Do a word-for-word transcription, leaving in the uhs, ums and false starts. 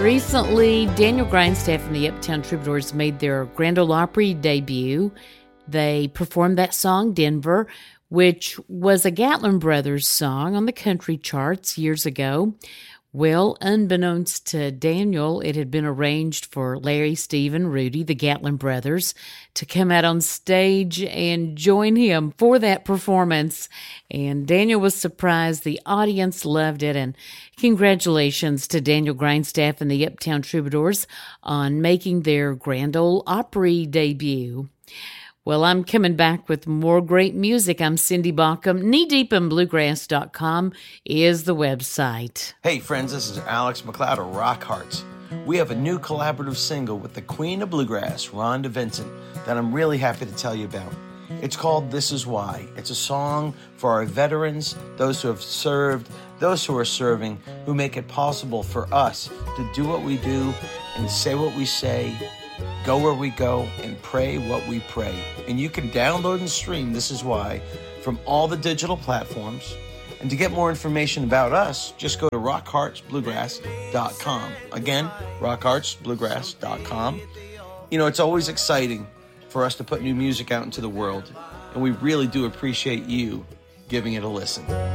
Recently, Daniel Grindstaff and the Uptown Troubadours made their Grand Ole Opry debut. They performed that song, Denver, which was a Gatlin Brothers song on the country charts years ago. Well, unbeknownst to Daniel, it had been arranged for Larry, Steve, and Rudy, the Gatlin brothers, to come out on stage and join him for that performance. And Daniel was surprised. The audience loved it. And congratulations to Daniel Grindstaff and the Uptown Troubadours on making their Grand Ole Opry debut. Well, I'm coming back with more great music. I'm Cindy Baucom. knee deep in bluegrass dot com is the website. Hey, friends, this is Alex McLeod of Rock Hearts. We have a new collaborative single with the Queen of Bluegrass, Rhonda Vincent, that I'm really happy to tell you about. It's called This Is Why. It's a song for our veterans, those who have served, those who are serving, who make it possible for us to do what we do and say what we say, go where we go, and pray what we pray. And you can download and stream This Is Why from all the digital platforms. And to get more information about us, just go to rock hearts bluegrass dot com. Again, rock hearts bluegrass dot com. You know, it's always exciting for us to put new music out into the world, and we really do appreciate you giving it a listen.